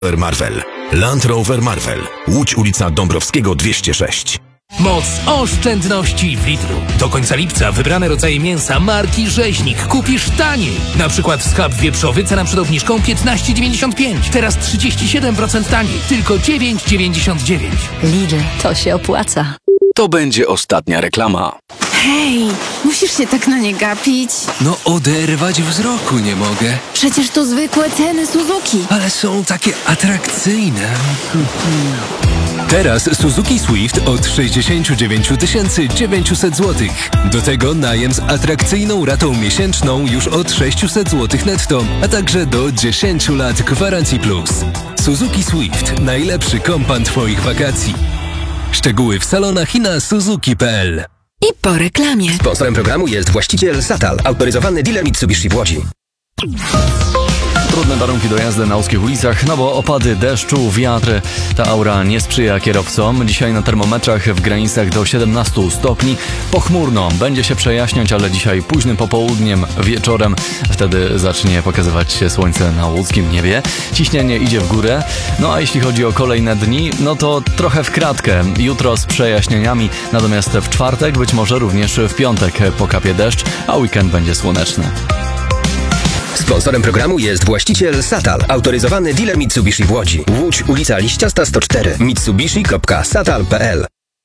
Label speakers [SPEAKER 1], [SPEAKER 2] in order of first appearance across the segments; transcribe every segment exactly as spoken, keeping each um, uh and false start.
[SPEAKER 1] Marvel. Land Rover Marvel. Łódź, ulica Dąbrowskiego dwieście sześć.
[SPEAKER 2] Moc oszczędności w Lidlu. Do końca lipca wybrane rodzaje mięsa marki Rzeźnik kupisz taniej. Na przykład schab wieprzowy, cena przed obniżką piętnaście dziewięćdziesiąt pięć. Teraz trzydzieści siedem procent taniej. Tylko dziewięć dziewięćdziesiąt dziewięć.
[SPEAKER 3] Lidl, to się opłaca.
[SPEAKER 4] To będzie ostatnia reklama.
[SPEAKER 5] Hej, musisz się tak na nie gapić.
[SPEAKER 4] No oderwać wzroku nie mogę.
[SPEAKER 5] Przecież to zwykłe ceny Suzuki.
[SPEAKER 4] Ale są takie atrakcyjne.
[SPEAKER 6] Teraz Suzuki Swift od sześćdziesiąt dziewięć tysięcy dziewięćset złotych. Do tego najem z atrakcyjną ratą miesięczną już od sześćset złotych netto, a także do dziesięć lat gwarancji plus. Suzuki Swift. Najlepszy kompan Twoich wakacji. Szczegóły w salonach i na suzuki kropka p l.
[SPEAKER 5] I po reklamie.
[SPEAKER 7] Sponsorem programu jest właściciel Satal, autoryzowany dealer Mitsubishi w Łodzi.
[SPEAKER 8] Trudne warunki do jazdy na łódzkich ulicach, no bo opady deszczu, wiatr, ta aura nie sprzyja kierowcom. Dzisiaj na termometrach w granicach do siedemnaście stopni. Pochmurno, będzie się przejaśniać, ale dzisiaj późnym popołudniem, wieczorem, wtedy zacznie pokazywać się słońce na łódzkim niebie. Ciśnienie idzie w górę. No a jeśli chodzi o kolejne dni, no to trochę w kratkę. Jutro z przejaśnieniami, natomiast w czwartek, być może również w piątek pokapie deszcz, a weekend będzie słoneczny.
[SPEAKER 7] Sponsorem programu jest właściciel Satal, autoryzowany dealer Mitsubishi w Łodzi. Łódź, ulica Liściasta sto cztery. mitsubishi kropka satal kropka p l.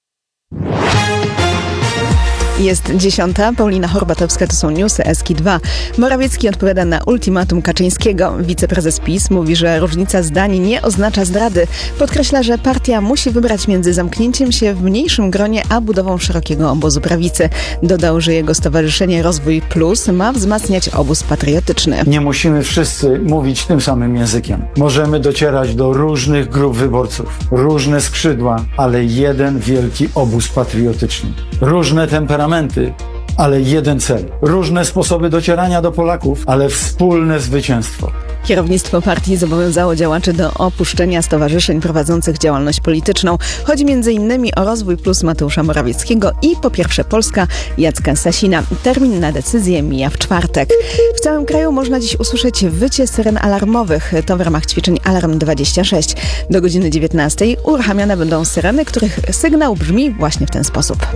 [SPEAKER 9] Jest dziesiąta. Paulina Horbatowska, to są newsy S K dwa. Morawiecki odpowiada na ultimatum Kaczyńskiego. Wiceprezes PiS mówi, że różnica zdań nie oznacza zdrady. Podkreśla, że partia musi wybrać między zamknięciem się w mniejszym gronie, a budową szerokiego obozu prawicy. Dodał, że jego stowarzyszenie Rozwój Plus ma wzmacniać obóz patriotyczny.
[SPEAKER 10] Nie musimy wszyscy mówić tym samym językiem. Możemy docierać do różnych grup wyborców, różne skrzydła, ale jeden wielki obóz patriotyczny. Różne temperamenty, ale jeden cel. Różne sposoby docierania do Polaków, ale wspólne zwycięstwo.
[SPEAKER 9] Kierownictwo partii zobowiązało działaczy do opuszczenia stowarzyszeń prowadzących działalność polityczną. Chodzi między innymi o Rozwój Plus Mateusza Morawieckiego i Po Pierwsze Polska Jacka Sasina. Termin na decyzję mija w czwartek. W całym kraju można dziś usłyszeć wycie syren alarmowych. To w ramach ćwiczeń Alarm dwadzieścia sześć. Do godziny dziewiętnastej uruchamiane będą syreny, których sygnał brzmi właśnie w ten sposób.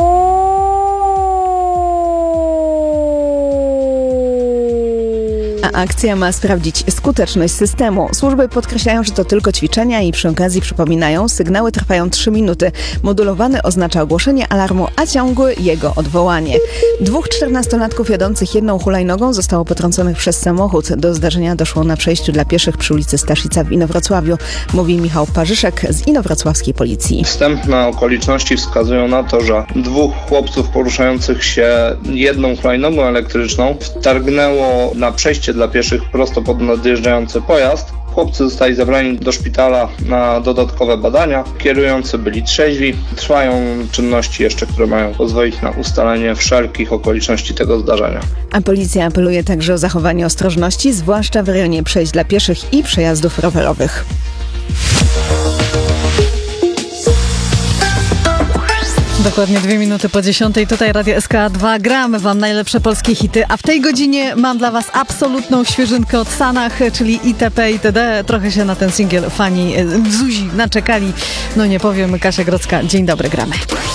[SPEAKER 9] A akcja ma sprawdzić skuteczność systemu. Służby podkreślają, że to tylko ćwiczenia i przy okazji przypominają, sygnały trwają trzy minuty. Modulowany oznacza ogłoszenie alarmu, a ciągły jego odwołanie. Dwóch czternastolatków jadących jedną hulajnogą zostało potrąconych przez samochód. Do zdarzenia doszło na przejściu dla pieszych przy ulicy Staszica w Inowrocławiu, mówi Michał Parzyszek z inowrocławskiej policji.
[SPEAKER 11] Wstępne okoliczności wskazują na to, że dwóch chłopców poruszających się jedną hulajnogą elektryczną wtargnęło na przejście dla pieszych prosto pod nadjeżdżający pojazd. Chłopcy zostali zabrani do szpitala na dodatkowe badania. Kierujący byli trzeźwi. Trwają czynności jeszcze, które mają pozwolić na ustalenie wszelkich okoliczności tego zdarzenia.
[SPEAKER 9] A policja apeluje także o zachowanie ostrożności, zwłaszcza w rejonie przejść dla pieszych i przejazdów rowerowych.
[SPEAKER 12] Dokładnie dwie minuty po dziesiątej. Tutaj Radio S K dwa. Gramy wam najlepsze polskie hity, a w tej godzinie mam dla was absolutną świeżynkę od Sanach, czyli itp. itd. Trochę się na ten singiel fani Zuzi naczekali. No nie powiem, Kasia Grodzka. Dzień dobry, gramy.